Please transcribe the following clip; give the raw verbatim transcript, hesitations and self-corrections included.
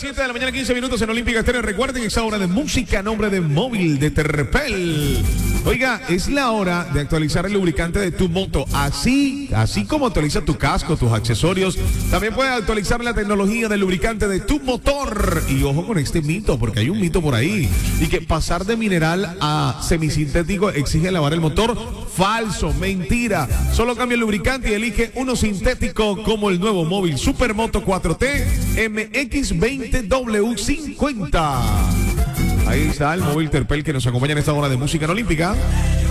siete de la mañana, quince minutos en Olímpica Estéreo. Recuerden que es hora de música a nombre de Móvil de Terpel. Oiga, es la hora de actualizar el lubricante de tu moto. Así, así como actualiza tu casco, tus accesorios, también puedes actualizar la tecnología del lubricante de tu motor. Y ojo con este mito, porque hay un mito por ahí. Y que pasar de mineral a semisintético exige lavar el motor. Falso, mentira. Solo cambia el lubricante y elige uno sintético como el nuevo Móvil Supermoto cuatro T M X veinte W cincuenta. Ahí está el Móvil Terpel que nos acompaña en esta hora de música en Olímpica.